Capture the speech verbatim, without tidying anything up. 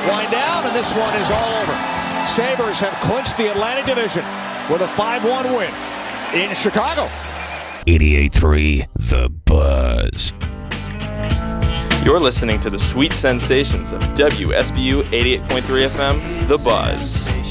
wind down, and this one is all over. Sabres have clinched the Atlantic Division with a five one win in Chicago. eighty-eight three The Buzz. You're listening to the sweet sensations of W S B U eighty-eight point three F M, The Buzz.